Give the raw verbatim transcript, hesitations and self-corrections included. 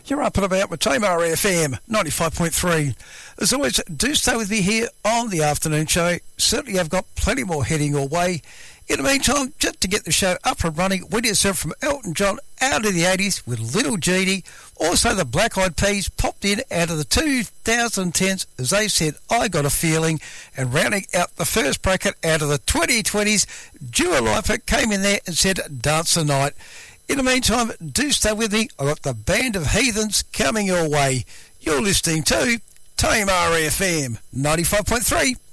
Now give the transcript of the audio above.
You're up and about with Tamar F M ninety-five point three. As always, do stay with me here on the afternoon show. Certainly I've got plenty more heading your way. In the meantime, just to get the show up and running, we yourself from Elton John out of the eighties with Little Genie. Also the Black Eyed Peas popped in out of the two thousand tens as they said, I Got a Feeling. And rounding out the first bracket out of the twenty twenties, Dua Lipa came in there and said, Dance the Night. In the meantime, do stay with me. I've got the Band of Heathens coming your way. You're listening to Tamar F M ninety-five point three.